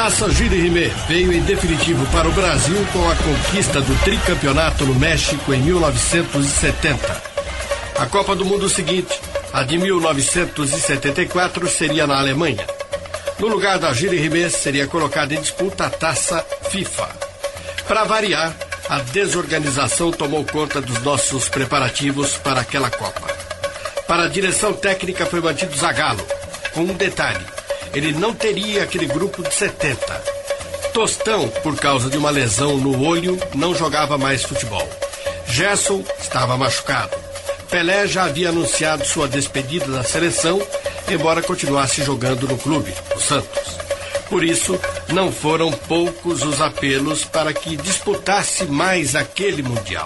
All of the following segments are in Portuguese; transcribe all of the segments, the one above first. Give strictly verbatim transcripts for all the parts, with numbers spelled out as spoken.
Taça Gilles Rimet veio em definitivo para o Brasil com a conquista do tricampeonato no México em mil novecentos e setenta. A Copa do Mundo seguinte, a de mil novecentos e setenta e quatro, seria na Alemanha. No lugar da Gilles Rimet seria colocada em disputa a Taça FIFA. Para variar, a desorganização tomou conta dos nossos preparativos para aquela Copa. Para a direção técnica foi mantido Zagallo, com um detalhe: ele não teria aquele grupo de setenta. Tostão, por causa de uma lesão no olho, não jogava mais futebol. Gerson estava machucado. Pelé já havia anunciado sua despedida da seleção, embora continuasse jogando no clube, o Santos. Por isso, não foram poucos os apelos para que disputasse mais aquele Mundial.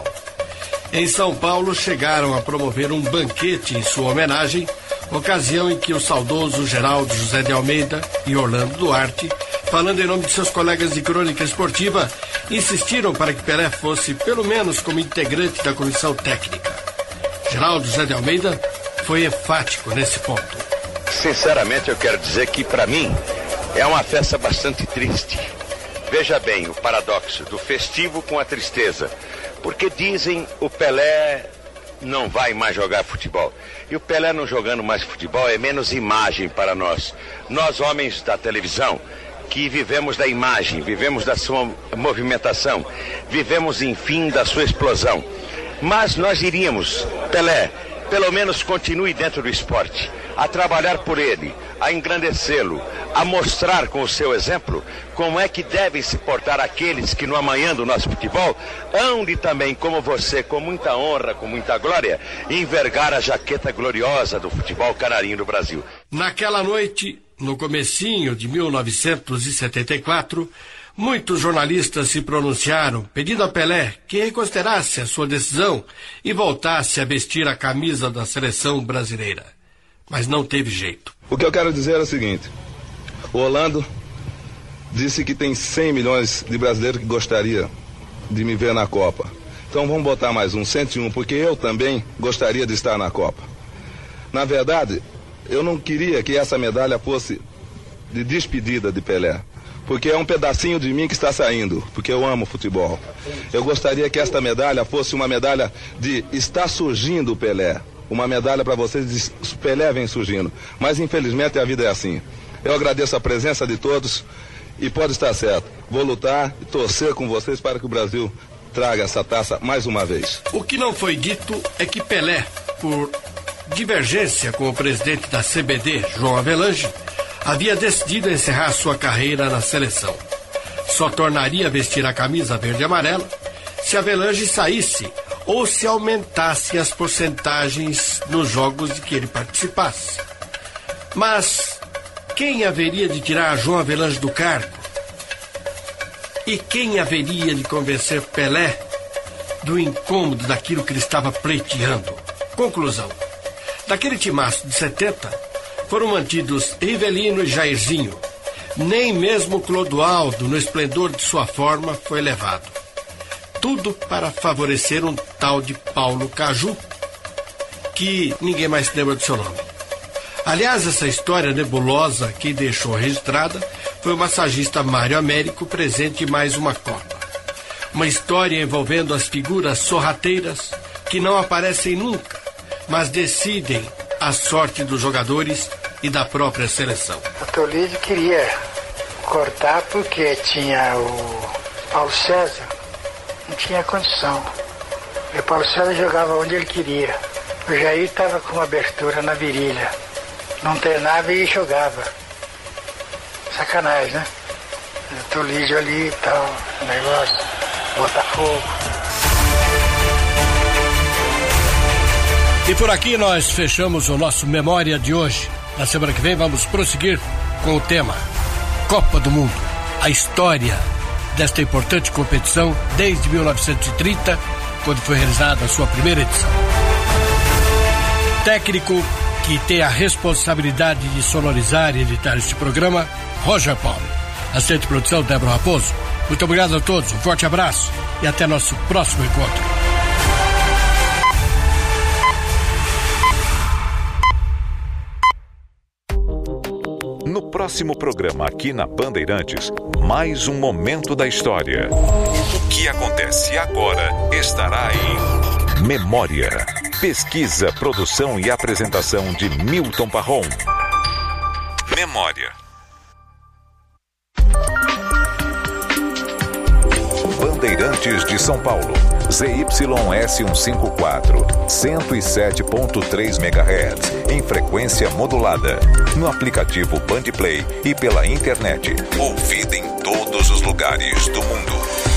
Em São Paulo, chegaram a promover um banquete em sua homenagem, ocasião em que o saudoso Geraldo José de Almeida e Orlando Duarte, falando em nome de seus colegas de crônica esportiva, insistiram para que Pelé fosse pelo menos como integrante da comissão técnica. Geraldo José de Almeida foi enfático nesse ponto. Sinceramente, eu quero dizer que, para mim, é uma festa bastante triste. Veja bem o paradoxo do festivo com a tristeza. Porque dizem o Pelé não vai mais jogar futebol. E o Pelé não jogando mais futebol é menos imagem para nós. Nós, homens da televisão, que vivemos da imagem, vivemos da sua movimentação, vivemos, enfim, da sua explosão. Mas nós iríamos, Pelé, pelo menos continue dentro do esporte, a trabalhar por ele, a engrandecê-lo, a mostrar com o seu exemplo como é que devem se portar aqueles que no amanhã do nosso futebol hão de também, como você, com muita honra, com muita glória, envergar a jaqueta gloriosa do futebol canarinho do Brasil. Naquela noite, no comecinho de mil novecentos e setenta e quatro, muitos jornalistas se pronunciaram, pedindo a Pelé que reconsiderasse a sua decisão e voltasse a vestir a camisa da seleção brasileira. Mas não teve jeito. O que eu quero dizer é o seguinte: o Orlando disse que tem cem milhões de brasileiros que gostaria de me ver na Copa. Então vamos botar mais um, cento e um, porque eu também gostaria de estar na Copa. Na verdade, eu não queria que essa medalha fosse de despedida de Pelé, porque é um pedacinho de mim que está saindo, porque eu amo futebol. Eu gostaria que esta medalha fosse uma medalha de está surgindo o Pelé. Uma medalha para vocês de Pelé vem surgindo. Mas infelizmente a vida é assim. Eu agradeço a presença de todos e pode estar certo. Vou lutar e torcer com vocês para que o Brasil traga essa taça mais uma vez. O que não foi dito é que Pelé, por divergência com o presidente da C B D, João Avelange, havia decidido encerrar sua carreira na seleção. Só tornaria a vestir a camisa verde e amarela se Avelange saísse ou se aumentasse as porcentagens nos jogos de que ele participasse. Mas quem haveria de tirar João Avelange do cargo? E quem haveria de convencer Pelé do incômodo daquilo que ele estava pleiteando? Conclusão: daquele timaço de setenta, foram mantidos Rivelino e Jairzinho. Nem mesmo Clodoaldo, no esplendor de sua forma, foi levado. Tudo para favorecer um tal de Paulo Caju, que ninguém mais lembra do seu nome. Aliás, essa história nebulosa que deixou registrada foi o massagista Mário Américo, presente em mais uma Copa. Uma história envolvendo as figuras sorrateiras que não aparecem nunca, mas decidem a sorte dos jogadores e da própria seleção. O Toledo queria cortar porque tinha o Paulo César, não tinha condição. E o Paulo César jogava onde ele queria. O Jair estava com uma abertura na virilha. Não treinava e jogava. Sacanagem, né? O Toledo ali e tal, negócio, Botafogo. E por aqui nós fechamos o nosso Memória de hoje. Na semana que vem vamos prosseguir com o tema Copa do Mundo, a história desta importante competição desde mil novecentos e trinta, quando foi realizada a sua primeira edição. Técnico que tem a responsabilidade de sonorizar e editar este programa, Roger Paulo. Assistente de produção, Débora Raposo. Muito obrigado a todos, um forte abraço e até nosso próximo encontro. No próximo próximo programa aqui na Bandeirantes, mais um momento da história. O que acontece agora estará em Memória. Pesquisa, produção e apresentação de Milton Parron. Memória. Bandeirantes de São Paulo, Z Y S cento e cinquenta e quatro, cento e sete ponto três megahertz, em frequência modulada, no aplicativo Bandplay e pela internet, ouvida em todos os lugares do mundo.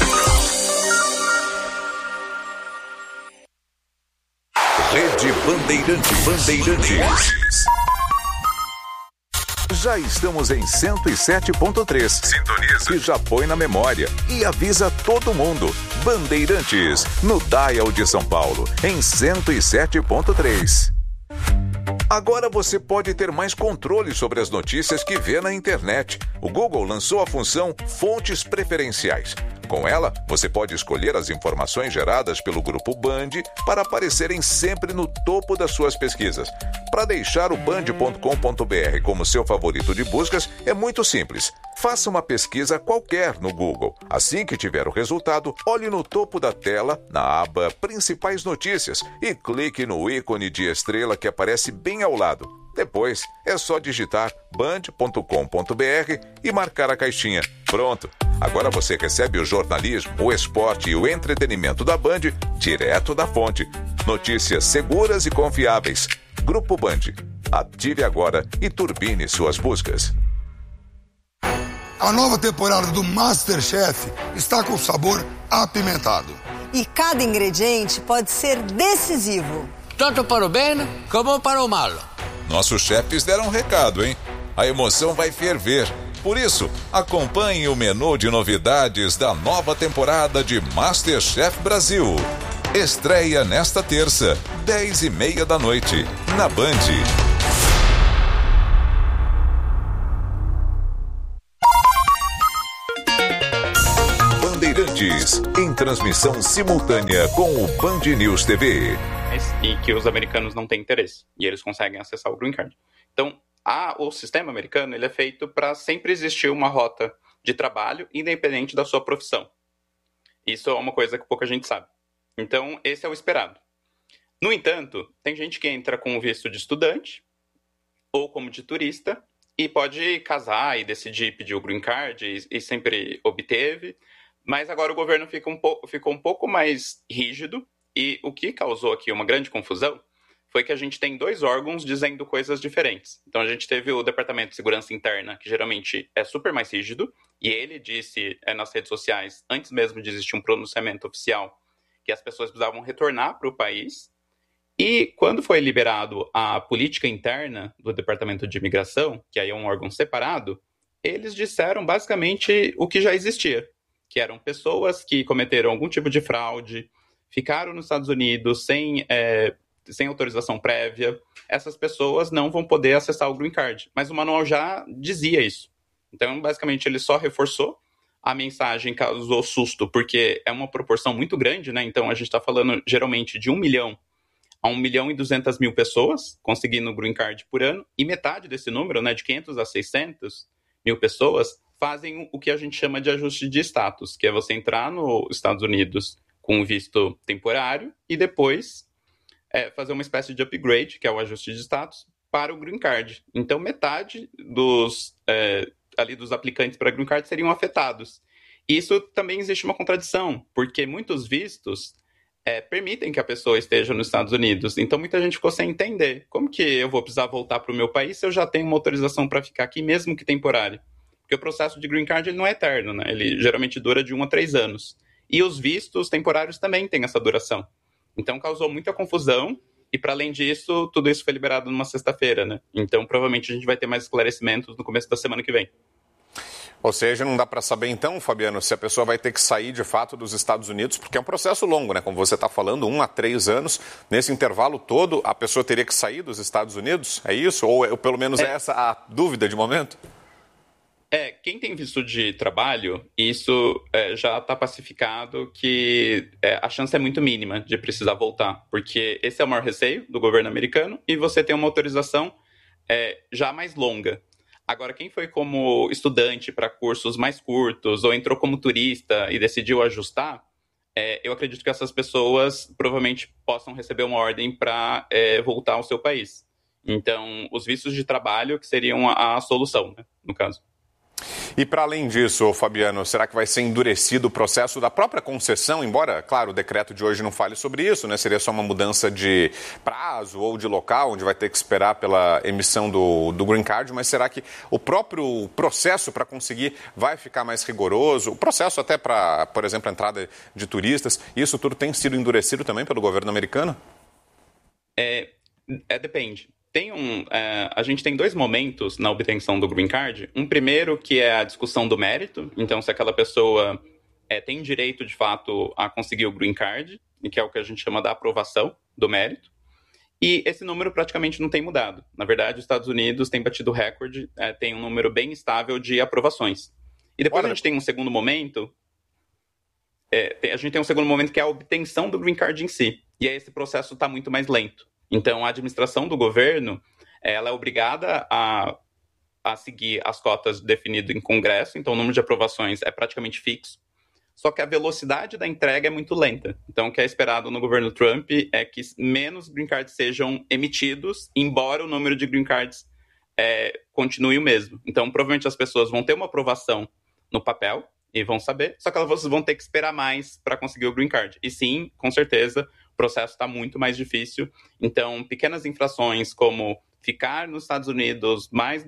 Rede Bandeirantes. Bandeirantes. Já estamos em cento e sete ponto três. Sintoniza. E já põe na memória. E avisa todo mundo. Bandeirantes, no Dial de São Paulo, em cento e sete ponto três. Agora você pode ter mais controle sobre as notícias que vê na internet. O Google lançou a função Fontes Preferenciais. Com ela, você pode escolher as informações geradas pelo Grupo Band para aparecerem sempre no topo das suas pesquisas. Para deixar o band ponto com ponto b r como seu favorito de buscas, é muito simples. Faça uma pesquisa qualquer no Google. Assim que tiver o resultado, olhe no topo da tela, na aba Principais Notícias, e clique no ícone de estrela que aparece bem ao lado. Depois, é só digitar band ponto com ponto b r e marcar a caixinha. Pronto! Agora você recebe o jornalismo, o esporte e o entretenimento da Band direto da fonte. Notícias seguras e confiáveis. Grupo Band. Ative agora e turbine suas buscas. A nova temporada do MasterChef está com sabor apimentado. E cada ingrediente pode ser decisivo. Tanto para o bem como para o mal. Nossos chefes deram um recado, hein? A emoção vai ferver. Por isso, acompanhe o menu de novidades da nova temporada de MasterChef Brasil. Estreia nesta terça, dez e meia da noite, na Band. Bandeirantes, em transmissão simultânea com o Band News T V. E que os americanos não têm interesse, e eles conseguem acessar o Green Card. Então, a, o sistema americano ele é feito para sempre existir uma rota de trabalho independente da sua profissão. Isso é uma coisa que pouca gente sabe. Então, esse é o esperado. No entanto, tem gente que entra com o visto de estudante ou como de turista e pode casar e decidir pedir o Green Card e, e sempre obteve, mas agora o governo fica um po- ficou um pouco mais rígido e o que causou aqui uma grande confusão foi que a gente tem dois órgãos dizendo coisas diferentes. Então a gente teve o Departamento de Segurança Interna, que geralmente é super mais rígido, e ele disse é, nas redes sociais, antes mesmo de existir um pronunciamento oficial, que as pessoas precisavam retornar para o país. E quando foi liberado a política interna do Departamento de Imigração, que aí é um órgão separado, eles disseram basicamente o que já existia, que eram pessoas que cometeram algum tipo de fraude, ficaram nos Estados Unidos sem... É, sem autorização prévia, essas pessoas não vão poder acessar o Green Card. Mas o manual já dizia isso. Então, basicamente, ele só reforçou. A mensagem causou susto, porque é uma proporção muito grande, né? Então, a gente está falando, geralmente, de um milhão a um milhão e duzentas mil pessoas conseguindo o Green Card por ano, e metade desse número, né, de quinhentos a seiscentos mil pessoas, fazem o que a gente chama de ajuste de status, que é você entrar nos Estados Unidos com um visto temporário e depois... É fazer uma espécie de upgrade, que é o ajuste de status, para o Green Card. Então, metade dos, é, ali dos aplicantes para Green Card seriam afetados. E isso também existe uma contradição, porque muitos vistos é, permitem que a pessoa esteja nos Estados Unidos. Então, muita gente ficou sem entender. Como que eu vou precisar voltar para o meu país se eu já tenho uma autorização para ficar aqui, mesmo que temporária? Porque o processo de Green Card ele não é eterno, né? Ele geralmente dura de um a três anos. E os vistos temporários também têm essa duração. Então, causou muita confusão e, para além disso, tudo isso foi liberado numa sexta-feira, né? Então, provavelmente, a gente vai ter mais esclarecimentos no começo da semana que vem. Ou seja, não dá para saber, então, Fabiano, se a pessoa vai ter que sair, de fato, dos Estados Unidos, porque é um processo longo, né? Como você está falando, um a três anos. Nesse intervalo todo, a pessoa teria que sair dos Estados Unidos? É isso? Ou, ou pelo menos, é, é essa a dúvida de momento? É, quem tem visto de trabalho, isso é, já está pacificado que é, a chance é muito mínima de precisar voltar, porque esse é o maior receio do governo americano e você tem uma autorização é, já mais longa. Agora, quem foi como estudante para cursos mais curtos ou entrou como turista e decidiu ajustar, é, eu acredito que essas pessoas provavelmente possam receber uma ordem para é, voltar ao seu país. Então, os vistos de trabalho que seriam a, a solução, né, no caso. E para além disso, Fabiano, será que vai ser endurecido o processo da própria concessão? Embora, claro, o decreto de hoje não fale sobre isso, né? Seria só uma mudança de prazo ou de local, onde vai ter que esperar pela emissão do, do Green Card, mas será que o próprio processo para conseguir vai ficar mais rigoroso? O processo até para, por exemplo, a entrada de turistas, isso tudo tem sido endurecido também pelo governo americano? É, é depende. Tem um, é, a gente tem dois momentos na obtenção do Green Card. Um primeiro que é a discussão do mérito. Então, se aquela pessoa é, tem direito, de fato, a conseguir o Green Card, e que é o que a gente chama da aprovação do mérito. E esse número praticamente não tem mudado. Na verdade, os Estados Unidos têm batido recorde, é, tem um número bem estável de aprovações. E depois Olha. a gente tem um segundo momento, é, a gente tem um segundo momento que é a obtenção do Green Card em si. E aí esse processo está muito mais lento. Então, a administração do governo, ela é obrigada a, a seguir as cotas definidas em Congresso, então o número de aprovações é praticamente fixo, só que a velocidade da entrega é muito lenta. Então, o que é esperado no governo Trump é que menos green cards sejam emitidos, embora o número de green cards é, continue o mesmo. Então, provavelmente as pessoas vão ter uma aprovação no papel e vão saber, só que elas vão ter que esperar mais para conseguir o green card. E sim, com certeza, o processo está muito mais difícil. Então, pequenas infrações como ficar nos Estados Unidos mais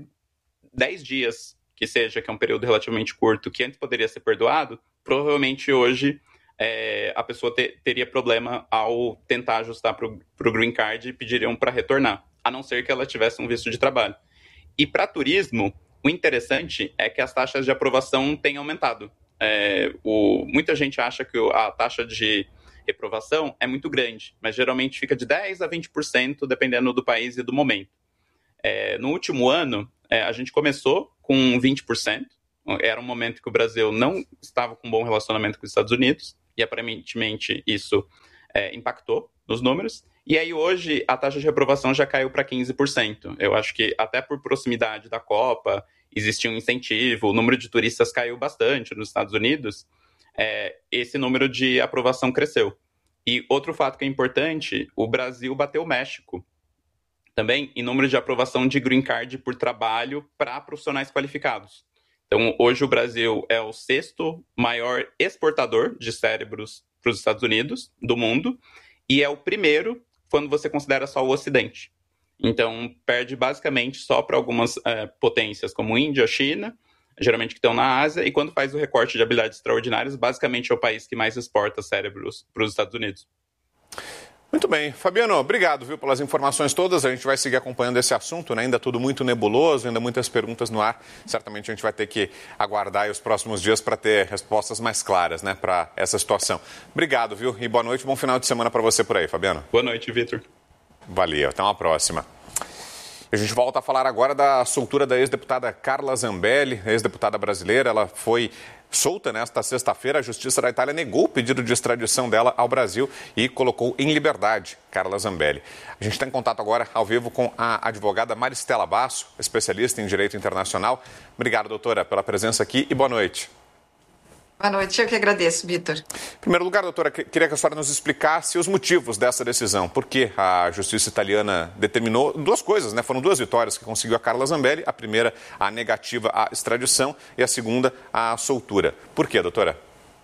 dez dias, que seja, que é um período relativamente curto, que antes poderia ser perdoado, provavelmente hoje é, a pessoa te, teria problema ao tentar ajustar para o green card e pediriam para retornar, a não ser que ela tivesse um visto de trabalho. E para turismo, o interessante é que as taxas de aprovação têm aumentado. É, o, muita gente acha que a taxa de reprovação é muito grande, mas geralmente fica de dez por cento a vinte por cento, dependendo do país e do momento. É, no último ano, é, a gente começou com vinte por cento. Era um momento que o Brasil não estava com um bom relacionamento com os Estados Unidos, e aparentemente isso é, impactou nos números. E aí hoje a taxa de reprovação já caiu para quinze por cento. Eu acho que até por proximidade da Copa, existia um incentivo, o número de turistas caiu bastante nos Estados Unidos, é, esse número de aprovação cresceu. E outro fato que é importante, o Brasil bateu o México também em número de aprovação de green card por trabalho para profissionais qualificados. Então, hoje o Brasil é o sexto maior exportador de cérebros para os Estados Unidos do mundo e é o primeiro quando você considera só o Ocidente. Então, perde basicamente só para algumas é, potências como Índia, China, geralmente que estão na Ásia, e quando faz o recorte de habilidades extraordinárias, basicamente é o país que mais exporta cérebros para os Estados Unidos. Muito bem. Fabiano, obrigado, viu, pelas informações todas. A gente vai seguir acompanhando esse assunto, né? Ainda tudo muito nebuloso, ainda muitas perguntas no ar. Certamente a gente vai ter que aguardar aí os próximos dias para ter respostas mais claras, né, para essa situação. Obrigado, viu? E boa noite, bom final de semana para você por aí, Fabiano. Boa noite, Vitor. Valeu, até uma próxima. A gente volta a falar agora da soltura da ex-deputada Carla Zambelli, ex-deputada brasileira. Ela foi solta nesta sexta-feira. A Justiça da Itália negou o pedido de extradição dela ao Brasil e colocou em liberdade Carla Zambelli. A gente está em contato agora, ao vivo, com a advogada Maristela Basso, especialista em Direito Internacional. Obrigado, doutora, pela presença aqui e boa noite. Boa noite, eu que agradeço, Vitor. Em primeiro lugar, doutora, queria que a senhora nos explicasse os motivos dessa decisão. Por que a justiça italiana determinou duas coisas, né? Foram duas vitórias que conseguiu a Carla Zambelli. A primeira, a negativa à extradição, e a segunda, a soltura. Por quê, doutora?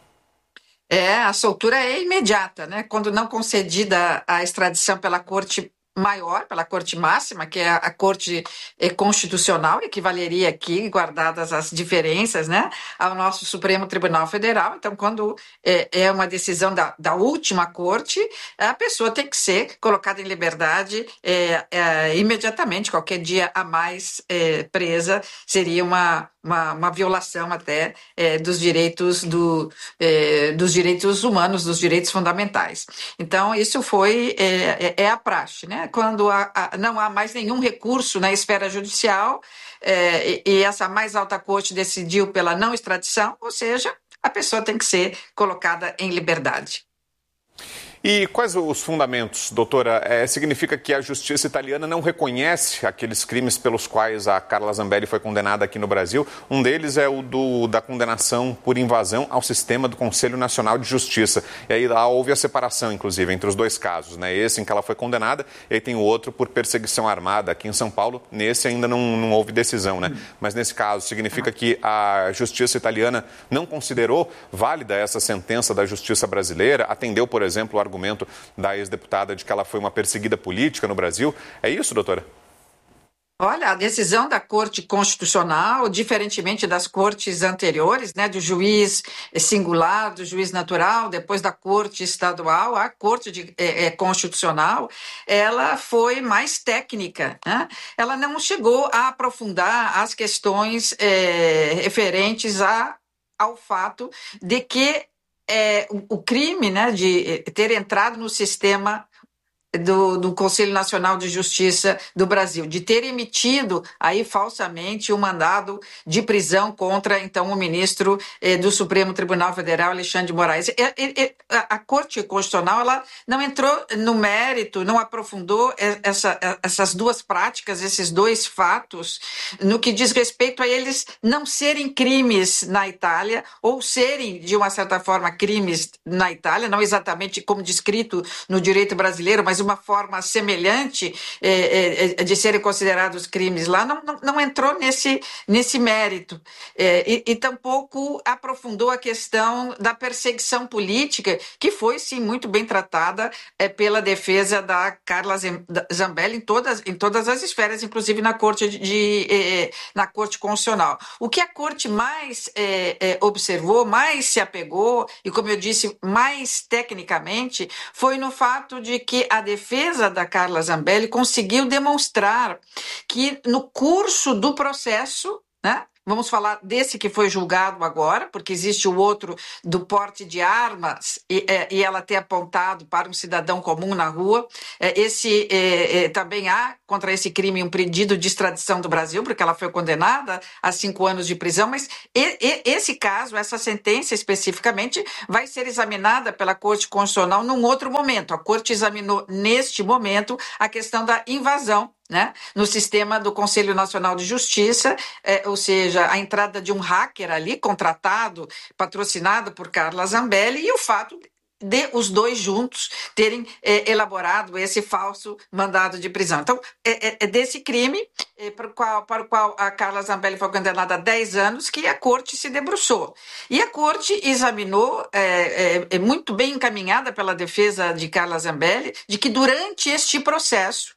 É, a soltura é imediata, né? Quando não concedida a extradição pela Corte maior, pela Corte Máxima, que é a Corte Constitucional, equivaleria aqui, guardadas as diferenças, né, ao nosso Supremo Tribunal Federal. Então, quando é, é uma decisão da, da última Corte, a pessoa tem que ser colocada em liberdade é, é, imediatamente. Qualquer dia a mais é, presa seria uma Uma, uma violação até é, dos direitos do, é, dos direitos humanos, dos direitos fundamentais. Então, isso foi é, é a praxe, né? Quando há, há, não há mais nenhum recurso na esfera judicial é, e, e essa mais alta corte decidiu pela não extradição, ou seja, a pessoa tem que ser colocada em liberdade. E quais os fundamentos, doutora? É, significa que a justiça italiana não reconhece aqueles crimes pelos quais a Carla Zambelli foi condenada aqui no Brasil. Um deles é o do, da condenação por invasão ao sistema do Conselho Nacional de Justiça. E aí lá houve a separação, inclusive, entre os dois casos, né? Esse em que ela foi condenada e aí tem o outro por perseguição armada aqui em São Paulo. Nesse ainda não, não houve decisão, né? Mas nesse caso, significa que a justiça italiana não considerou válida essa sentença da justiça brasileira, atendeu, por exemplo, o argumento da ex-deputada de que ela foi uma perseguida política no Brasil. É isso, doutora? Olha, a decisão da Corte Constitucional, diferentemente das cortes anteriores, né, do juiz singular, do juiz natural, depois da Corte Estadual, a Corte de, é, é, Constitucional, ela foi mais técnica, né? Ela não chegou a aprofundar as questões é, referentes a, ao fato de que É, o, o crime, né, de ter entrado no sistema do, do Conselho Nacional de Justiça do Brasil, de ter emitido aí falsamente um mandado de prisão contra então o ministro eh, do Supremo Tribunal Federal, Alexandre de Moraes. E, e, a, a Corte Constitucional ela não entrou no mérito, não aprofundou essa, essas duas práticas, esses dois fatos, no que diz respeito a eles não serem crimes na Itália ou serem, de uma certa forma, crimes na Itália, não exatamente como descrito no direito brasileiro, mas uma forma semelhante é, é, de serem considerados crimes lá, não, não, não entrou nesse, nesse mérito é, e, e tampouco aprofundou a questão da perseguição política, que foi, sim, muito bem tratada é, pela defesa da Carla Zambelli em todas, em todas as esferas, inclusive na Corte, de, de, é, na Corte Constitucional. O que a Corte mais é, é, observou, mais se apegou, e como eu disse, mais tecnicamente, foi no fato de que a defesa da Carla Zambelli conseguiu demonstrar que no curso do processo, né, vamos falar desse que foi julgado agora, porque existe o outro do porte de armas e, é, e ela ter apontado para um cidadão comum na rua. É, esse é, é, também há contra esse crime um pedido de extradição do Brasil, porque ela foi condenada a cinco anos de prisão, mas e, e, esse caso, essa sentença especificamente, vai ser examinada pela Corte Constitucional num outro momento. A Corte examinou neste momento a questão da invasão, né, no sistema do Conselho Nacional de Justiça, é, ou seja, a entrada de um hacker ali, contratado, patrocinado por Carla Zambelli, e o fato de os dois juntos terem é, elaborado esse falso mandado de prisão. Então, é, é, é desse crime é, para, o qual, para o qual a Carla Zambelli foi condenada a dez anos que a Corte se debruçou. E a Corte examinou, é, é, é muito bem encaminhada pela defesa de Carla Zambelli, de que durante este processo,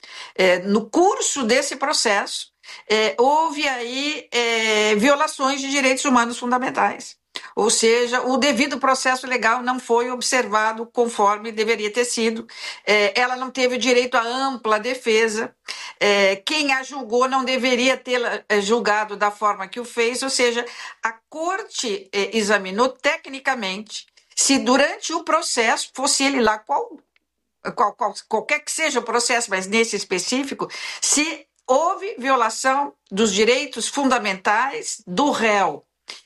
É, no curso desse processo, é, houve aí é, violações de direitos humanos fundamentais. Ou seja, o devido processo legal não foi observado conforme deveria ter sido. É, ela não teve direito a ampla defesa. É, quem a julgou não deveria tê-la é, julgado da forma que o fez. Ou seja, a Corte é, examinou tecnicamente se durante o processo, fosse ele lá qual Qual, qual, qualquer que seja o processo, mas nesse específico, se houve violação dos direitos fundamentais do réu.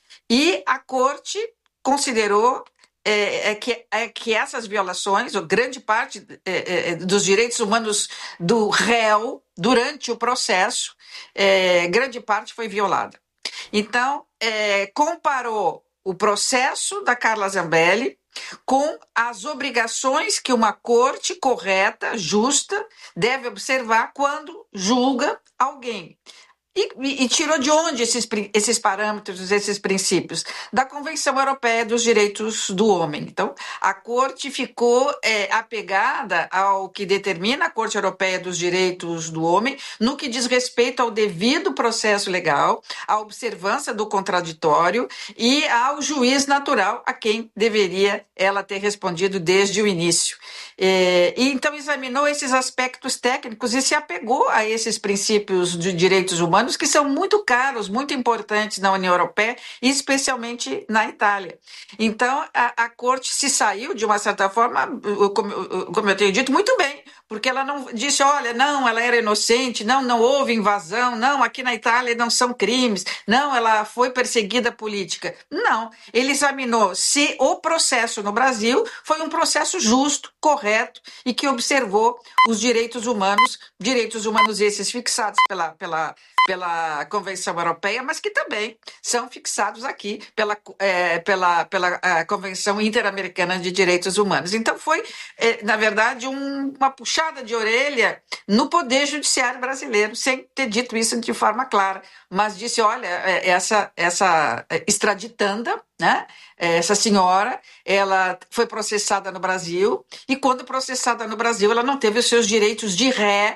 E a Corte considerou é, é, que, é, que essas violações, ou grande parte é, é, dos direitos humanos do réu, durante o processo, é, grande parte foi violada. Então, é, comparou o processo da Carla Zambelli com as obrigações que uma corte correta, justa, deve observar quando julga alguém. E, e, e tirou de onde esses, esses parâmetros, esses princípios? Da Convenção Europeia dos Direitos do Homem. Então, a Corte ficou é, apegada ao que determina a Corte Europeia dos Direitos do Homem no que diz respeito ao devido processo legal, à observância do contraditório e ao juiz natural a quem deveria ela ter respondido desde o início. É, e então examinou esses aspectos técnicos e se apegou a esses princípios de direitos humanos que são muito caros, muito importantes na União Europeia e especialmente na Itália. Então, a, a Corte se saiu, de uma certa forma, como, como eu tenho dito, muito bem, porque ela não disse, olha, não, ela era inocente, não, não houve invasão, não, aqui na Itália não são crimes, não, ela foi perseguida política. Não, ele examinou se o processo no Brasil foi um processo justo, correto e que observou os direitos humanos, direitos humanos esses fixados pela, pela, pela Convenção Europeia, mas que também são fixados aqui pela, é, pela, pela a Convenção Interamericana de Direitos Humanos. Então foi, é, na verdade, um, uma puxada de orelha no Poder Judiciário brasileiro, sem ter dito isso de forma clara, mas disse, olha, essa, essa extraditanda, né? Essa senhora, ela foi processada no Brasil e quando processada no Brasil, ela não teve os seus direitos de ré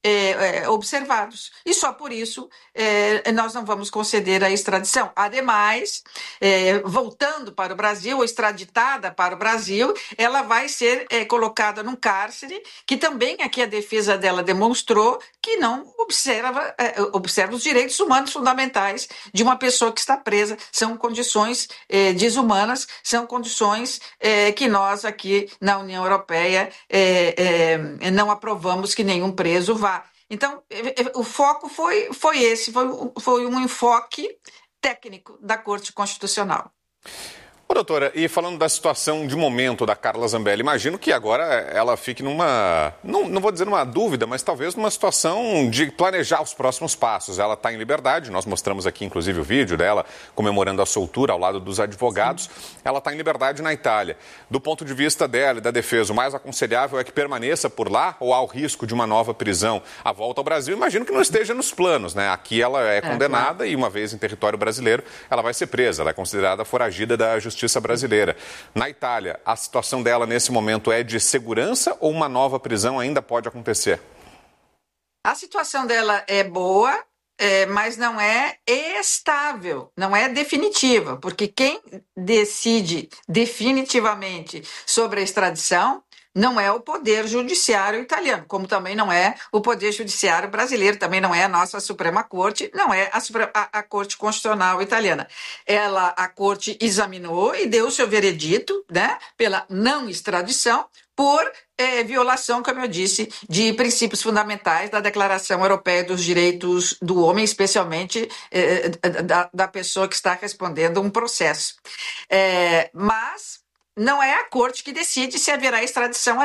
É, é, observados. E só por isso é, nós não vamos conceder a extradição. Ademais, é, voltando para o Brasil, ou extraditada para o Brasil, ela vai ser é, colocada num cárcere, que também aqui a defesa dela demonstrou que não observa, é, observa os direitos humanos fundamentais de uma pessoa que está presa. São condições é, desumanas, são condições é, que nós aqui na União Europeia é, é, não aprovamos que nenhum preso vá. Então, o foco foi, foi esse, foi, foi um enfoque técnico da Corte Constitucional. Ô, doutora, e falando da situação de momento da Carla Zambelli, imagino que agora ela fique numa, não, não vou dizer numa dúvida, mas talvez numa situação de planejar os próximos passos. Ela está em liberdade, nós mostramos aqui inclusive o vídeo dela comemorando a soltura ao lado dos advogados. Sim. Ela está em liberdade na Itália. Do ponto de vista dela e da defesa, o mais aconselhável é que permaneça por lá ou há o risco de uma nova prisão? A volta ao Brasil, imagino que não esteja nos planos, né? Aqui ela é condenada é, claro. E uma vez em território brasileiro, ela vai ser presa, ela é considerada foragida da justiça Justiça brasileira. Na Itália, a situação dela nesse momento é de segurança ou uma nova prisão ainda pode acontecer? A situação dela é boa, é, mas não é estável, não é definitiva, porque quem decide definitivamente sobre a extradição não é o Poder Judiciário italiano, como também não é o Poder Judiciário brasileiro, também não é a nossa Suprema Corte, não é a, Supre- a, a Corte Constitucional italiana. Ela, a Corte examinou e deu o seu veredito, né, pela não extradição, por eh, violação, como eu disse, de princípios fundamentais da Declaração Europeia dos Direitos do Homem, especialmente eh, da, da pessoa que está respondendo um processo. É, mas não é a Corte que decide se haverá extradição